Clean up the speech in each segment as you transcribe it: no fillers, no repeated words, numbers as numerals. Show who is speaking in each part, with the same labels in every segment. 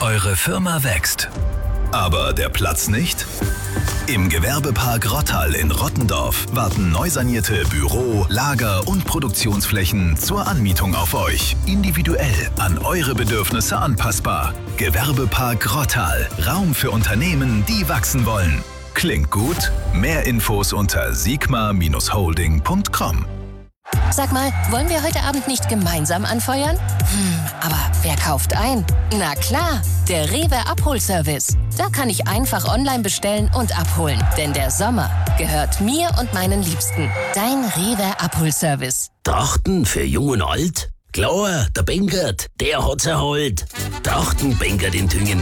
Speaker 1: Eure Firma wächst, aber der Platz nicht? Im Gewerbepark Rottal in Rottendorf warten neu sanierte Büro-, Lager- und Produktionsflächen zur Anmietung auf euch. Individuell an eure Bedürfnisse anpassbar. Gewerbepark Rottal. Raum für Unternehmen, die wachsen wollen. Klingt gut? Mehr Infos unter sigma-holding.com.
Speaker 2: Sag mal, wollen wir heute Abend nicht gemeinsam anfeuern? Aber wer kauft ein? Na klar, der Rewe Abholservice. Da kann ich einfach online bestellen und abholen. Denn der Sommer gehört mir und meinen Liebsten. Dein Rewe Abholservice.
Speaker 3: Trachten für Jung und Alt? Klar, der Benkert, der hat's erholt. Trachten Benkert in Thüngen.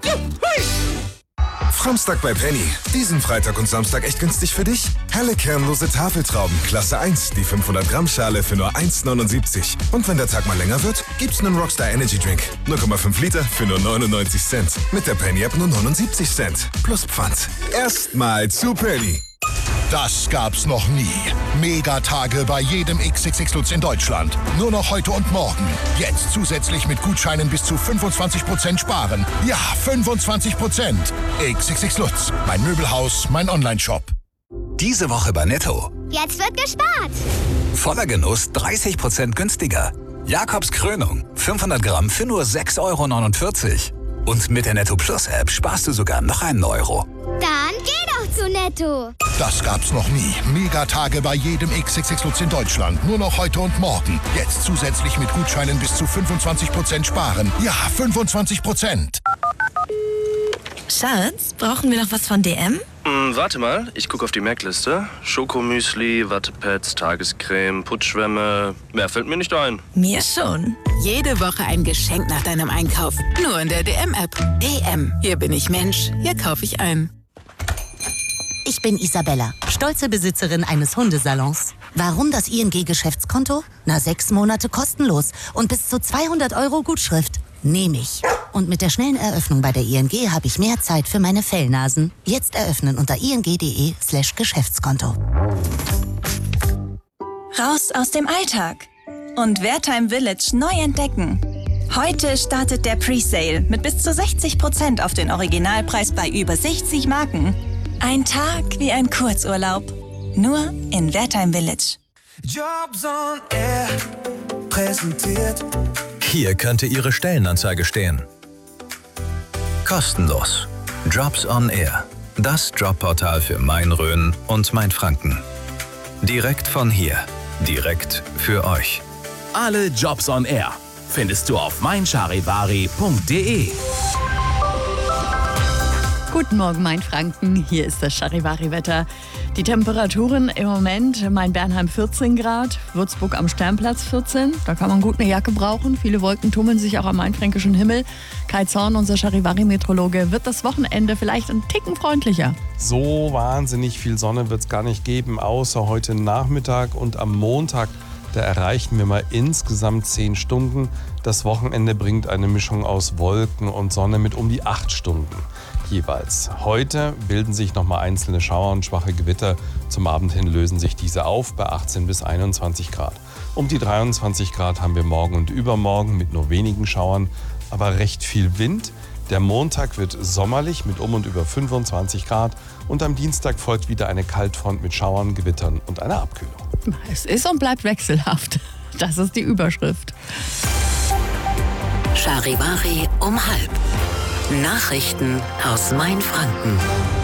Speaker 4: Framstag bei Penny. Diesen Freitag und Samstag echt günstig für dich? Helle kernlose Tafeltrauben, Klasse 1, die 500 Gramm Schale für nur 1,79. Und wenn der Tag mal länger wird, gibt's einen Rockstar Energy Drink. 0,5 Liter für nur 99 Cent. Mit der Penny App nur 79 Cent. Plus Pfand. Erstmal zu Penny.
Speaker 5: Das gab's noch nie. Megatage bei jedem XXX Lutz in Deutschland. Nur noch heute und morgen. Jetzt zusätzlich mit Gutscheinen bis zu 25% sparen. Ja, 25%. XXX Lutz. Mein Möbelhaus, mein Onlineshop.
Speaker 1: Diese Woche bei Netto.
Speaker 6: Jetzt wird gespart.
Speaker 1: Voller Genuss 30% günstiger. Jakobs Krönung 500 Gramm für nur 6,49 €. Und mit der Netto Plus App sparst du sogar noch einen Euro.
Speaker 6: Dann geh doch zu Netto.
Speaker 5: Das gab's noch nie. Megatage bei jedem XXX Lutz in Deutschland. Nur noch heute und morgen. Jetzt zusätzlich mit Gutscheinen bis zu 25% sparen. Ja, 25%.
Speaker 7: Schatz, brauchen wir noch was von DM?
Speaker 8: Warte mal, ich gucke auf die Merkliste. Schokomüsli, Wattepads, Tagescreme, Putzschwämme. Mehr fällt mir nicht ein.
Speaker 7: Mir schon.
Speaker 9: Jede Woche ein Geschenk nach deinem Einkauf. Nur in der DM-App. DM. Hier bin ich Mensch. Hier kaufe ich ein.
Speaker 10: Ich bin Isabella, stolze Besitzerin eines Hundesalons. Warum das ING-Geschäftskonto? 6 Monate kostenlos und bis zu 200 € Gutschrift. Nehme ich. Und mit der schnellen Eröffnung bei der ING habe ich mehr Zeit für meine Fellnasen. Jetzt eröffnen unter ing.de/Geschäftskonto.
Speaker 7: Raus aus dem Alltag und Wertheim Village neu entdecken. Heute startet der Presale mit bis zu 60% auf den Originalpreis bei über 60 Marken. Ein Tag wie ein Kurzurlaub. Nur in Wertheim Village.
Speaker 11: Jobs on Air präsentiert.
Speaker 1: Hier könnte Ihre Stellenanzeige stehen. Kostenlos. Jobs on Air. Das Jobportal für Main-Rhön und Main-Franken. Direkt von hier. Direkt für euch.
Speaker 12: Alle Jobs on Air findest du auf meincharivari.de.
Speaker 13: Guten Morgen, Main-Franken. Hier ist das Charivari-Wetter. Die Temperaturen im Moment: Main-Bernheim 14 Grad, Würzburg am Sternplatz 14. Da kann man gut eine Jacke brauchen. Viele Wolken tummeln sich auch am mainfränkischen Himmel. Kai Zorn, unser Charivari-Meteorologe, wird das Wochenende vielleicht ein Ticken freundlicher.
Speaker 14: So wahnsinnig viel Sonne wird es gar nicht geben, außer heute Nachmittag und am Montag. Da erreichen wir mal insgesamt 10 Stunden. Das Wochenende bringt eine Mischung aus Wolken und Sonne mit um die 8 Stunden jeweils. Heute bilden sich nochmal einzelne Schauer und schwache Gewitter. Zum Abend hin lösen sich diese auf bei 18 bis 21 Grad. Um die 23 Grad haben wir morgen und übermorgen mit nur wenigen Schauern, aber recht viel Wind. Der Montag wird sommerlich mit um und über 25 Grad und am Dienstag folgt wieder eine Kaltfront mit Schauern, Gewittern und einer Abkühlung.
Speaker 13: Es ist und bleibt wechselhaft. Das ist die Überschrift.
Speaker 15: Charivari um 12:30. Nachrichten aus Main-Franken.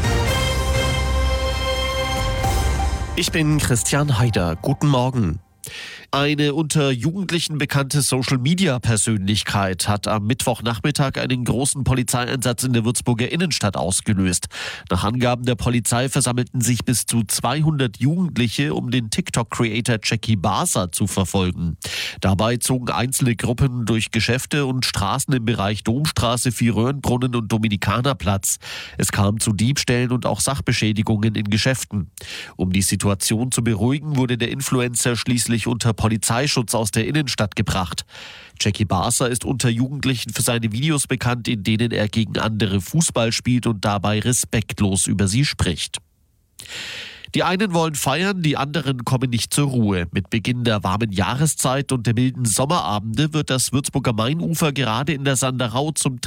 Speaker 16: Ich bin Christian Haider. Guten Morgen. Eine unter Jugendlichen bekannte Social-Media-Persönlichkeit hat am Mittwochnachmittag einen großen Polizeieinsatz in der Würzburger Innenstadt ausgelöst. Nach Angaben der Polizei versammelten sich bis zu 200 Jugendliche, um den TikTok-Creator Jackie Barser zu verfolgen. Dabei zogen einzelne Gruppen durch Geschäfte und Straßen im Bereich Domstraße, Vierröhrenbrunnen und Dominikanerplatz. Es kam zu Diebstählen und auch Sachbeschädigungen in Geschäften. Um die Situation zu beruhigen, wurde der Influencer schließlich unter Polizeischutz aus der Innenstadt gebracht. Jackie Barser ist unter Jugendlichen für seine Videos bekannt, in denen er gegen andere Fußball spielt und dabei respektlos über sie spricht. Die einen wollen feiern, die anderen kommen nicht zur Ruhe. Mit Beginn der warmen Jahreszeit und der milden Sommerabende wird das Würzburger Mainufer gerade in der Sanderau zum